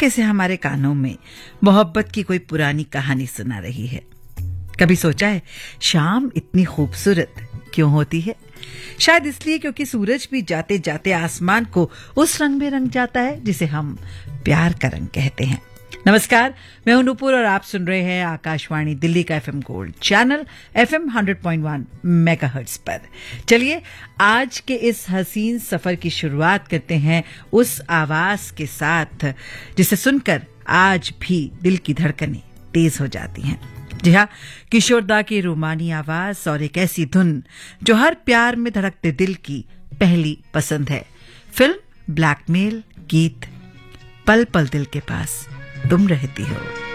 चुपके से हमारे कानों में मोहब्बत की कोई पुरानी कहानी सुना रही है। कभी सोचा है शाम इतनी खूबसूरत क्यों होती है? शायद इसलिए क्योंकि सूरज भी जाते जाते आसमान को उस रंग में रंग जाता है जिसे हम प्यार का रंग कहते हैं। नमस्कार, मैं हूं नूपुर और आप सुन रहे हैं आकाशवाणी दिल्ली का FM gold channel FM 100.1 megahertz पर। चलिए आज के इस हसीन सफर की शुरुआत करते हैं उस आवाज के साथ जिसे सुनकर आज भी दिल की धड़कनें तेज हो जाती हैं। जी हाँ, किशोरदा की रूमानी आवाज और एक ऐसी धुन जो हर प्यार में धड़कते दिल की पहली पसंद है। फिल्म ब्लैकमेल, गीत पल पल दिल के पास तुम रहती हो।